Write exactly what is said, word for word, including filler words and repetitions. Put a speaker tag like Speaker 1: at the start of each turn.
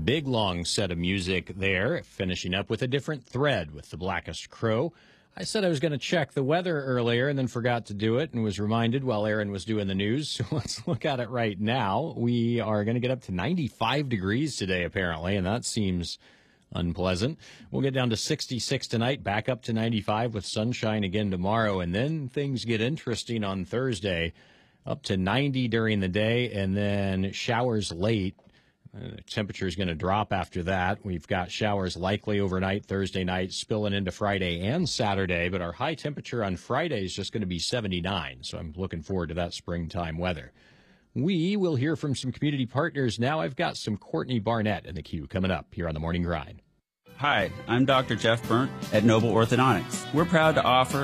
Speaker 1: Big long set of music there, finishing up with A Different Thread with The Blackest Crow. I said I was going to check the weather earlier and then forgot to do it and was reminded while Aaron was doing the news. So let's look at it right now. We are going to get up to ninety-five degrees today, apparently, and that seems unpleasant. We'll get down to sixty-six tonight, back up to ninety-five with sunshine again tomorrow, and then things get interesting on Thursday, up to ninety during the day, and then showers late. Uh, temperature is going to drop after that. We've got showers likely overnight Thursday night, spilling into Friday and Saturday, but our high temperature on Friday is just going to be seventy-nine, so I'm looking forward to that springtime weather. We will hear from some community partners now. I've got some Courtney Barnett in the queue coming up here on the Morning Grind.
Speaker 2: Hi, I'm Doctor Jeff Burnt at Noble Orthodontics. We're proud to offer